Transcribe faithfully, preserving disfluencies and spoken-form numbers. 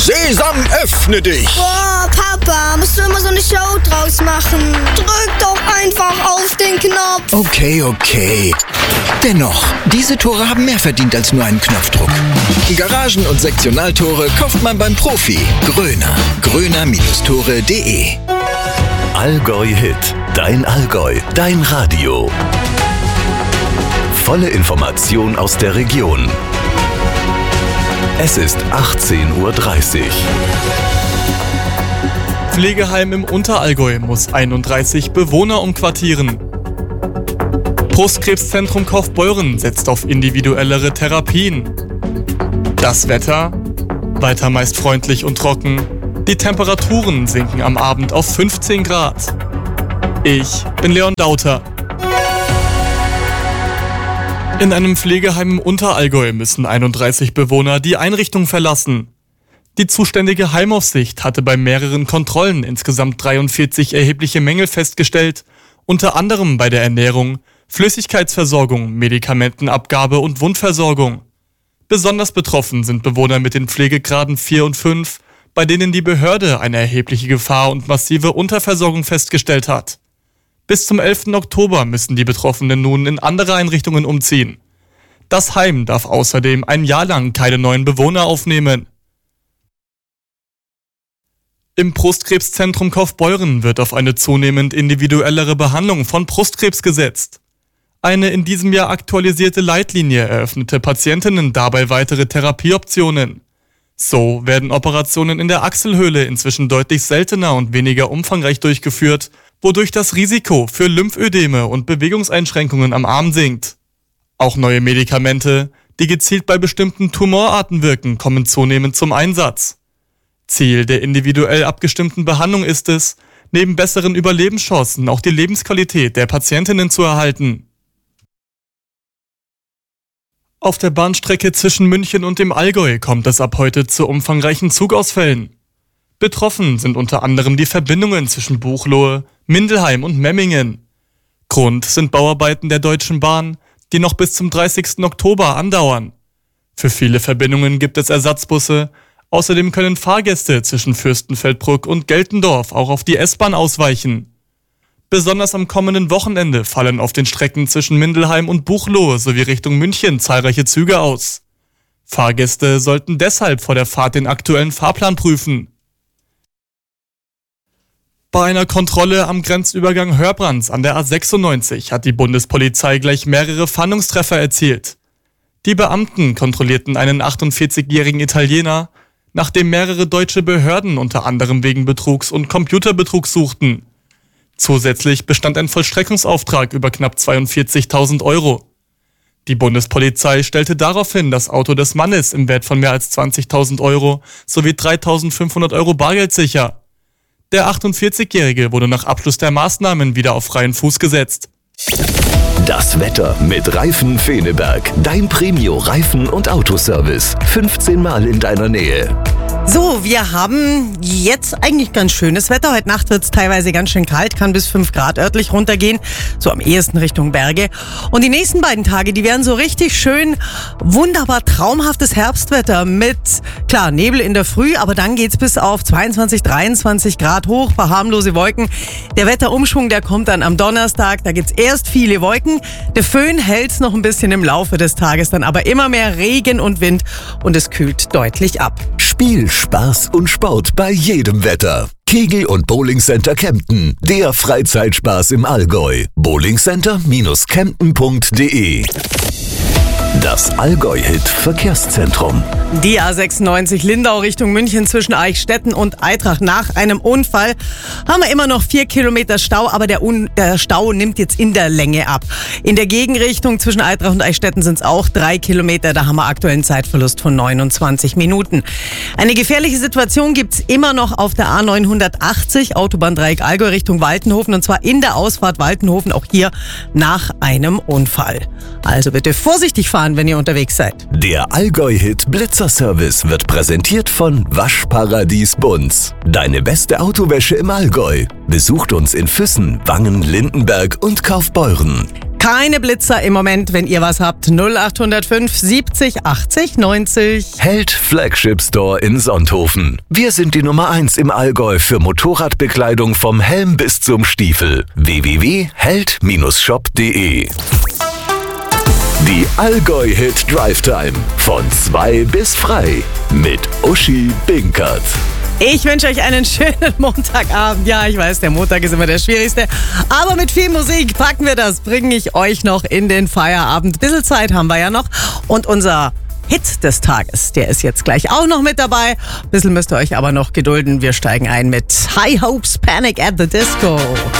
Sesam, öffne dich! Boah, Papa, musst du immer so eine Show draus machen? Drück doch einfach auf den Knopf. Okay, okay. Dennoch, diese Tore haben mehr verdient als nur einen Knopfdruck. Garagen- und Sektionaltore kauft man beim Profi. Gröner. gröner Tore punkt de Allgäu Hit. Dein Allgäu. Dein Radio. Volle Information aus der Region. Es ist achtzehn Uhr dreißig. Pflegeheim im Unterallgäu muss einunddreißig Bewohner umquartieren. Brustkrebszentrum Kaufbeuren setzt auf individuellere Therapien. Das Wetter? Weiter meist freundlich und trocken. Die Temperaturen sinken am Abend auf fünfzehn Grad. Ich bin Leon Dauter. In einem Pflegeheim im Unterallgäu müssen einunddreißig Bewohner die Einrichtung verlassen. Die zuständige Heimaufsicht hatte bei mehreren Kontrollen insgesamt dreiundvierzig erhebliche Mängel festgestellt, unter anderem bei der Ernährung, Flüssigkeitsversorgung, Medikamentenabgabe und Wundversorgung. Besonders betroffen sind Bewohner mit den Pflegegraden vier und fünf, bei denen die Behörde eine erhebliche Gefahr und massive Unterversorgung festgestellt hat. Bis zum elften Oktober müssen die Betroffenen nun in andere Einrichtungen umziehen. Das Heim darf außerdem ein Jahr lang keine neuen Bewohner aufnehmen. Im Brustkrebszentrum Kaufbeuren wird auf eine zunehmend individuellere Behandlung von Brustkrebs gesetzt. Eine in diesem Jahr aktualisierte Leitlinie eröffnete Patientinnen dabei weitere Therapieoptionen. So werden Operationen in der Achselhöhle inzwischen deutlich seltener und weniger umfangreich durchgeführt, wodurch das Risiko für Lymphödeme und Bewegungseinschränkungen am Arm sinkt. Auch neue Medikamente, die gezielt bei bestimmten Tumorarten wirken, kommen zunehmend zum Einsatz. Ziel der individuell abgestimmten Behandlung ist es, neben besseren Überlebenschancen auch die Lebensqualität der Patientinnen zu erhalten. Auf der Bahnstrecke zwischen München und dem Allgäu kommt es ab heute zu umfangreichen Zugausfällen. Betroffen sind unter anderem die Verbindungen zwischen Buchloe, Mindelheim und Memmingen. Grund sind Bauarbeiten der Deutschen Bahn, die noch bis zum dreißigsten Oktober andauern. Für viele Verbindungen gibt es Ersatzbusse, außerdem können Fahrgäste zwischen Fürstenfeldbruck und Geltendorf auch auf die S-Bahn ausweichen. Besonders am kommenden Wochenende fallen auf den Strecken zwischen Mindelheim und Buchloe sowie Richtung München zahlreiche Züge aus. Fahrgäste sollten deshalb vor der Fahrt den aktuellen Fahrplan prüfen. Bei einer Kontrolle am Grenzübergang Hörbrands an der A sechsundneunzig hat die Bundespolizei gleich mehrere Fahndungstreffer erzielt. Die Beamten kontrollierten einen achtundvierzigjährigen Italiener, nachdem mehrere deutsche Behörden unter anderem wegen Betrugs und Computerbetrugs suchten. Zusätzlich bestand ein Vollstreckungsauftrag über knapp zweiundvierzigtausend Euro. Die Bundespolizei stellte daraufhin das Auto des Mannes im Wert von mehr als zwanzigtausend Euro sowie dreitausendfünfhundert Euro Bargeld sicher. Der achtundvierzigjährige wurde nach Abschluss der Maßnahmen wieder auf freien Fuß gesetzt. Das Wetter mit Reifen Feneberg. Dein Premio-Reifen- und Autoservice. fünfzehn Mal in deiner Nähe. So, wir haben jetzt eigentlich ganz schönes Wetter. Heute Nacht wird es teilweise ganz schön kalt, kann bis fünf Grad örtlich runtergehen, so am ehesten Richtung Berge. Und die nächsten beiden Tage, die werden so richtig schön, wunderbar traumhaftes Herbstwetter mit, klar, Nebel in der Früh, aber dann geht's bis auf zweiundzwanzig, dreiundzwanzig Grad hoch, paar harmlose Wolken. Der Wetterumschwung, der kommt dann am Donnerstag, da gibt's erst viele Wolken. Der Föhn hält's noch ein bisschen im Laufe des Tages, dann aber immer mehr Regen und Wind und es kühlt deutlich ab. Spiel, Spaß und Sport bei jedem Wetter. Kegel- und Bowlingcenter Kempten. Der Freizeitspaß im Allgäu. bowlingcenter Bindestrich kempten Punkt de. Das Allgäu-Hit Verkehrszentrum. Die A sechsundneunzig Lindau Richtung München zwischen Eichstätten und Eitrach. Nach einem Unfall haben wir immer noch vier Kilometer Stau, aber der, Un- der Stau nimmt jetzt in der Länge ab. In der Gegenrichtung zwischen Eitrach und Eichstätten sind es auch drei Kilometer. Da haben wir aktuell einen Zeitverlust von neunundzwanzig Minuten. Eine gefährliche Situation gibt's immer noch auf der A neunhundertachtzig, Autobahndreieck Allgäu Richtung Waltenhofen, und zwar in der Ausfahrt Waltenhofen, auch hier nach einem Unfall. Also bitte vorsichtig fahren, wenn ihr unterwegs seid. Der Allgäu-Hit Blitzerservice wird präsentiert von Waschparadies Bunz. Deine beste Autowäsche im Allgäu. Besucht uns in Füssen, Wangen, Lindenberg und Kaufbeuren. Keine Blitzer im Moment, wenn ihr was habt. null acht null fünf siebzig achtzig neunzig. Held Flagship Store in Sonthofen. Wir sind die Nummer eins im Allgäu für Motorradbekleidung vom Helm bis zum Stiefel. w w w punkt held Bindestrich shop punkt de. Die Allgäu-Hit Drive Time. Von zwei bis frei. Mit Uschi Binkert. Ich wünsche euch einen schönen Montagabend. Ja, ich weiß, der Montag ist immer der schwierigste. Aber mit viel Musik packen wir das, bringe ich euch noch in den Feierabend. Bisschen Zeit haben wir ja noch. Und unser Hit des Tages, der ist jetzt gleich auch noch mit dabei. Ein bisschen müsst ihr euch aber noch gedulden. Wir steigen ein mit High Hopes Panic at the Disco.